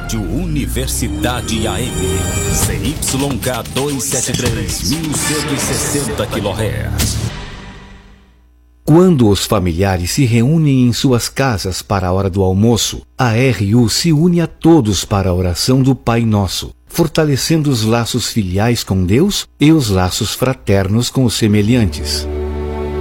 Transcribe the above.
Rádio Universidade AM. CYK 273, 1160 kHz. Quando os familiares se reúnem em suas casas para a hora do almoço, a RU se une a todos para a oração do Pai Nosso, fortalecendo os laços filiais com Deus e os laços fraternos com os semelhantes.